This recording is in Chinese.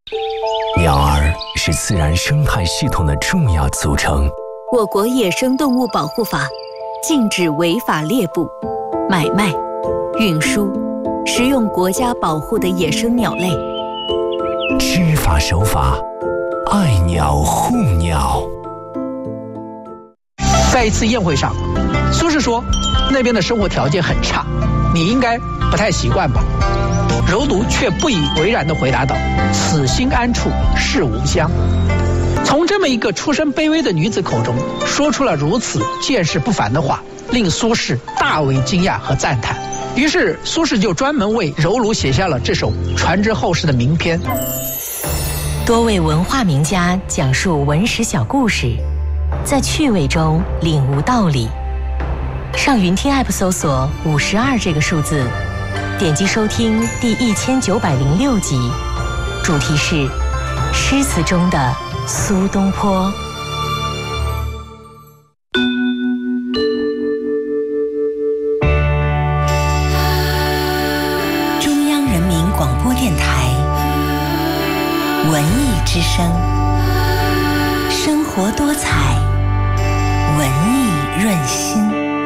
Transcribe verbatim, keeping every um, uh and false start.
鸟儿是自然生态系统的重要组成。 我国野生动物保护法禁止违法猎捕、买卖、运输、食用国家保护的野生鸟类。 知法守法，爱鸟护鸟。 在一次宴会上，苏轼说那边的生活条件很差，你应该不太习惯吧？柔奴却不以为然地回答道：此心安处是吾乡。从这么一个出身卑微的女子口中说出了如此见识不凡的话，令苏轼大为惊讶和赞叹。于是苏轼就专门为柔奴写下了这首传之后世的名篇。 多位文化名家讲述文史小故事，在趣味中领悟道理。上云听 App 搜索五十二这个数字，点击收听第一千九百零六集，主题是诗词中的苏东坡。 中央人民广播电台文艺之声，生活多彩，文艺润心。